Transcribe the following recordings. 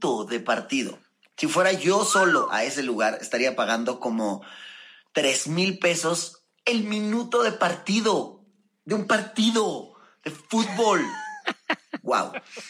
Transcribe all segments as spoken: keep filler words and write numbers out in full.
minuto de partido. Si fuera yo solo a ese lugar, estaría pagando como tres mil pesos el minuto de partido, de un partido de fútbol. Wow.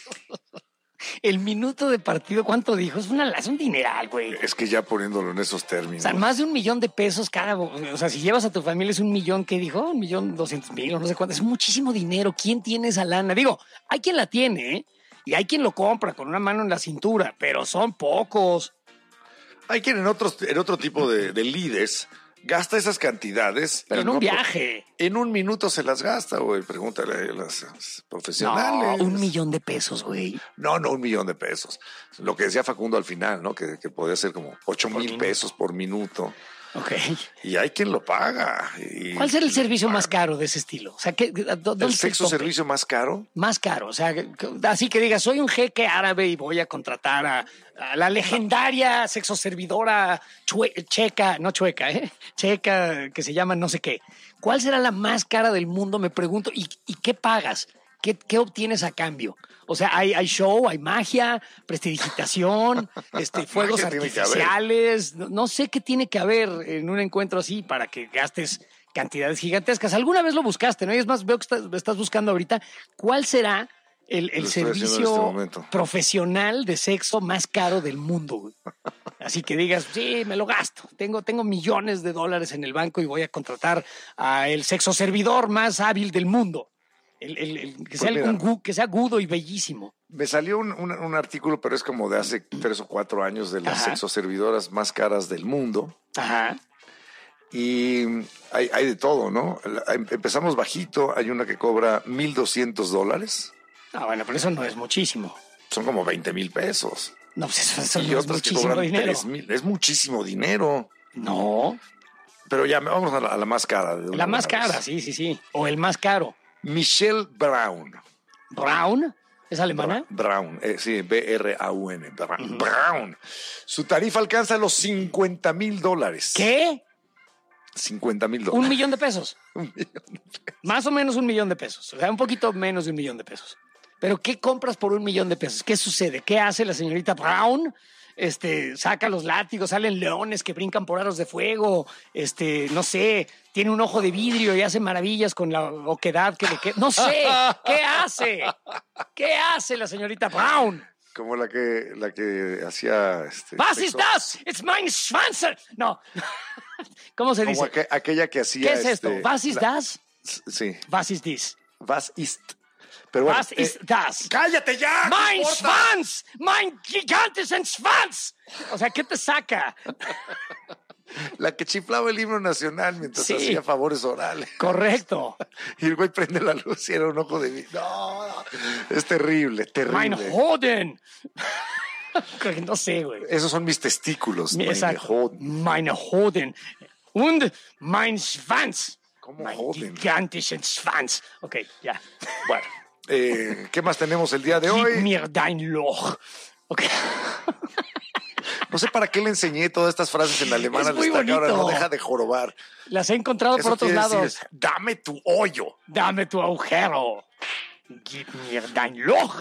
El minuto de partido, ¿cuánto dijo? Es, una, es un dineral, güey. Es que ya poniéndolo en esos términos. O sea, más de un millón de pesos cada... O sea, si llevas a tu familia es un millón, ¿qué dijo? Un millón doscientos mil o no sé cuánto. Es muchísimo dinero. ¿Quién tiene esa lana? Digo, hay quien la tiene, ¿eh? Y hay quien lo compra con una mano en la cintura, pero son pocos. Hay quien en, otros, en otro tipo de, de lides gasta esas cantidades. Pero en un no, viaje. En un minuto se las gasta, güey. Pregúntale a las profesionales. No, un millón de pesos, güey. No, no un millón de pesos. Lo que decía Facundo al final, ¿no? Que, que podía ser como ocho mil pesos por minuto. Ok. Y hay quien lo paga. Y ¿cuál será el servicio más caro de ese estilo? O sea, ¿qué, ¿el sexo servicio más caro? Más caro. O sea, así que digas, soy un jeque árabe y voy a contratar a, a la legendaria sexo servidora chue, checa, no chueca, ¿eh? Checa, que se llama no sé qué. ¿Cuál será la más cara del mundo? Me pregunto. ¿Y, y qué pagas? ¿Qué, ¿Qué obtienes a cambio? O sea, hay, hay show, hay magia, prestidigitación, este, fuegos artificiales. No, no sé qué tiene que haber en un encuentro así para que gastes cantidades gigantescas. ¿Alguna vez lo buscaste, no? Y es más, veo que estás, estás buscando ahorita. ¿Cuál será el, el servicio este profesional de sexo más caro del mundo? Así que digas, sí, me lo gasto. Tengo, tengo millones de dólares en el banco y voy a contratar a el sexo servidor más hábil del mundo. El, el, el, que, sea pues mira, un, que sea agudo y bellísimo. Me salió un, un, un artículo, pero es como de hace tres o cuatro años, de las sexoservidoras más caras del mundo. Ajá. Y hay, hay de todo, ¿no? Empezamos bajito, hay una que cobra mil doscientos dólares. Ah, bueno, pero eso no es muchísimo. Son como veinte mil pesos. No, pues eso, eso y no otras es muchísimo que dinero. tres mil. Es muchísimo dinero. No. Pero ya, vamos a la, a la más cara. De la más cara, sí, sí, sí. O el más caro. Michelle Brown. ¿Brown? ¿Es alemana? Brown, eh, sí, B R A U N. Brown. Uh-huh. Brown. Su tarifa alcanza los cincuenta mil dólares. ¿Qué? cincuenta mil dólares. Un millón de pesos. Un millón de pesos. Más o menos un millón de pesos. O sea, un poquito menos de un millón de pesos. Pero ¿qué compras por un millón de pesos? ¿Qué sucede? ¿Qué hace la señorita Brown? Este, saca los látigos, salen leones que brincan por aros de fuego, este, no sé, tiene un ojo de vidrio y hace maravillas con la oquedad que le queda. No sé, ¿qué hace? ¿Qué hace la señorita Brown? Como la que, la que hacía este. Was ist das? It's mein Schwanz. No. ¿Cómo se Como dice? aqu aquella que hacía. ¿Qué es esto? Este, Was ist la, das? Sí. Was ist this? Was ist. Pero bueno, Was eh, ist das? ¡Cállate ya! ¡Mein Schwanz! ¡Mein gigantischen Schwanz! O sea, ¿qué te saca? La que chiflaba el himno nacional mientras sí. hacía favores orales. Correcto. Y el güey prende la luz y era un ojo de vidrio. No, no, es terrible, terrible. Mein Hoden. No sé, güey. Esos son mis testículos. Exacto. Meine Hoden. Und mein Schwanz. ¿Cómo mein Hoden? Gigantischen Schwanz. Ok, ya. Bueno. Eh, ¿Qué más tenemos el día de Gib hoy? mir dein Loch. Okay. No sé para qué le enseñé todas estas frases en alemán al esta ahora no deja de jorobar. Las he encontrado Eso por otros lados. Decir, dame tu hoyo. Dame tu agujero. Gib mir dein Loch.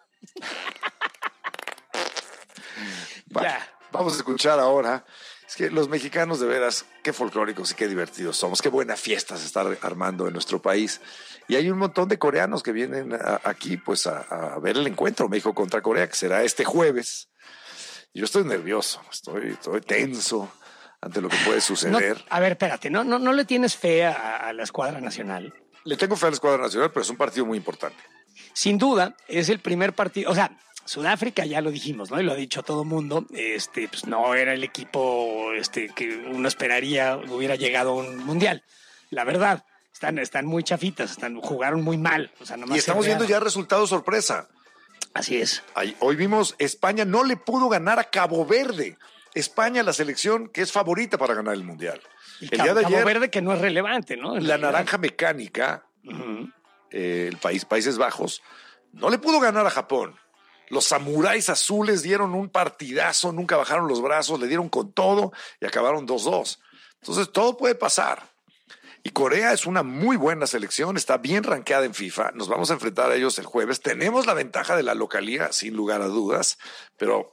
Bueno, ya. Vamos a escuchar ahora. Es que los mexicanos, de veras, qué folclóricos y qué divertidos somos. Qué buena fiesta se está armando en nuestro país. Y hay un montón de coreanos que vienen a, aquí pues a, a ver el encuentro México contra Corea, que será este jueves. Yo estoy nervioso, estoy, estoy tenso ante lo que puede suceder. No, a ver, espérate, ¿no, no, no le tienes fe a, a la escuadra nacional? Le tengo fe a la escuadra nacional, pero es un partido muy importante. Sin duda, es el primer partido, o sea, Sudáfrica ya lo dijimos, ¿no? Y lo ha dicho todo mundo, este, pues no era el equipo este, que uno esperaría hubiera llegado a un mundial. La verdad, están, están muy chafitas, están, jugaron muy mal. O sea, nomás y estamos viendo ya resultados sorpresa. Así es. Hoy vimos España no le pudo ganar a Cabo Verde. España, la selección que es favorita para ganar el mundial. Y el Cabo, día de ayer, Cabo Verde que no es relevante, ¿no? En la realidad. naranja mecánica, uh-huh. eh, el país Países Bajos, no le pudo ganar a Japón. Los samuráis azules dieron un partidazo, nunca bajaron los brazos, le dieron con todo y acabaron dos dos. Entonces todo puede pasar. Y Corea es una muy buena selección, está bien rankeada en FIFA. Nos vamos a enfrentar a ellos el jueves. Tenemos la ventaja de la localía, sin lugar a dudas, pero